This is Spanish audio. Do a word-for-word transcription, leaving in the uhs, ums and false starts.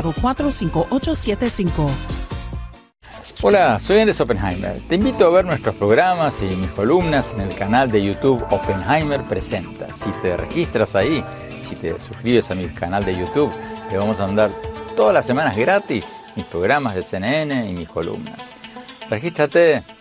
cuatro cinco ocho siete cinco. Hola, soy Andrés Oppenheimer. Te invito a ver nuestros programas y mis columnas en el canal de YouTube Oppenheimer Presenta. Si te registras ahí, si te suscribes a mi canal de YouTube, te vamos a mandar todas las semanas gratis mis programas de C N N y mis columnas. Regístrate